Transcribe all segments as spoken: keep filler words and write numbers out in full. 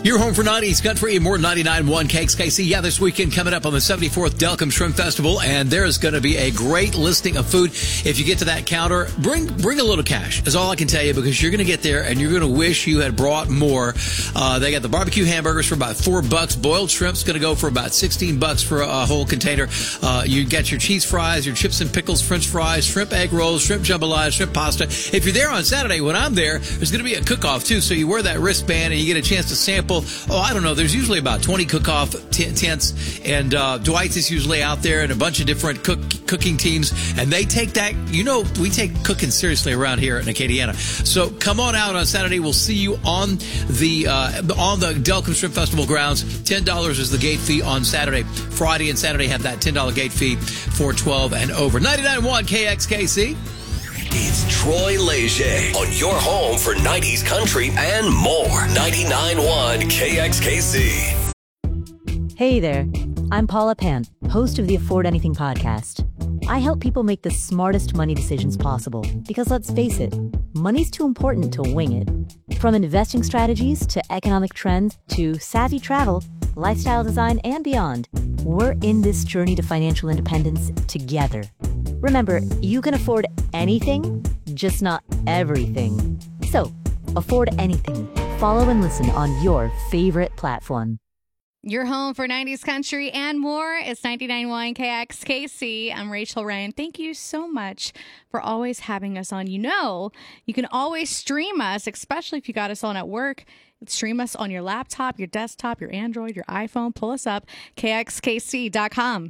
You're home for nineties country, more ninety-nine point one K X K C. Yeah, this weekend coming up on the seventy-fourth Delcom Shrimp Festival, and there's going to be a great listing of food. If you get to that counter, bring bring a little cash, is all I can tell you, because you're going to get there and you're going to wish you had brought more. Uh, they got the barbecue hamburgers for about four bucks. Boiled shrimp's going to go for about sixteen bucks for a, a whole container. Uh, you got your cheese fries, your chips and pickles, French fries, shrimp egg rolls, shrimp jambalaya, shrimp pasta. If you're there on Saturday, when I'm there, there's going to be a cook-off too. So you wear that wristband and you get a chance to sample. Oh, I don't know. There's usually about twenty cook-off t- tents, and uh, Dwight's is usually out there, and a bunch of different cook cooking teams, and they take that. You know, we take cooking seriously around here in Acadiana. So come on out on Saturday. We'll see you on the uh, on the Delcom Shrimp Festival grounds. ten dollars is the gate fee on Saturday. Friday and Saturday have that ten dollars gate fee for twelve and over. ninety-nine point one K X K C. It's Troy Leger on your home for nineties country and more. ninety-nine point one K X K C. Hey there, I'm Paula Pan, host of the Afford Anything podcast. I help people make the smartest money decisions possible because, let's face it, money's too important to wing it. From investing strategies to economic trends to savvy travel, lifestyle design, and beyond, we're in this journey to financial independence together. Remember, you can afford anything, just not everything. So, afford anything. Follow and listen on your favorite platform. Your home for nineties country and more. It's ninety-nine point one K X K C. I'm Rachel Ryan. Thank you so much for always having us on. You know, you can always stream us, especially if you got us on at work. Stream us on your laptop, your desktop, your Android, your iPhone. Pull us up, K X K C dot com.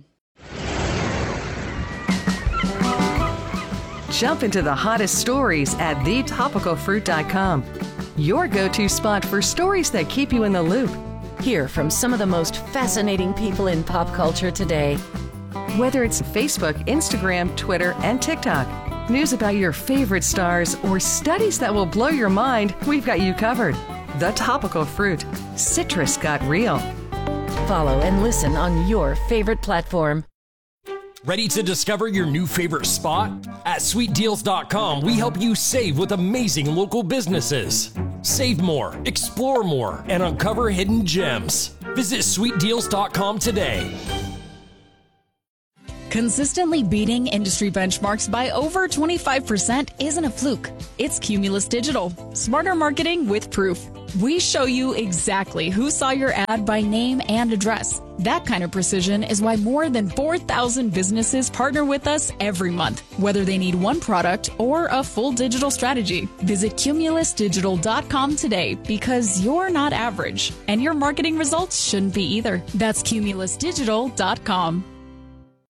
Jump into the hottest stories at the topical fruit dot com. Your go-to spot for stories that keep you in the loop. Hear from some of the most fascinating people in pop culture today. Whether it's Facebook, Instagram, Twitter, and TikTok, news about your favorite stars, or studies that will blow your mind, we've got you covered. The Topical Fruit. Citrus got real. Follow and listen on your favorite platform. Ready to discover your new favorite spot? At sweet deals dot com, we help you save with amazing local businesses. Save more, explore more, and uncover hidden gems. Visit sweet deals dot com today. Consistently beating industry benchmarks by over twenty-five percent isn't a fluke. It's Cumulus Digital. Smarter marketing with proof. We show you exactly who saw your ad by name and address. That kind of precision is why more than four thousand businesses partner with us every month, whether they need one product or a full digital strategy. Visit Cumulus Digital dot com today, because you're not average, and your marketing results shouldn't be either. That's Cumulus Digital dot com.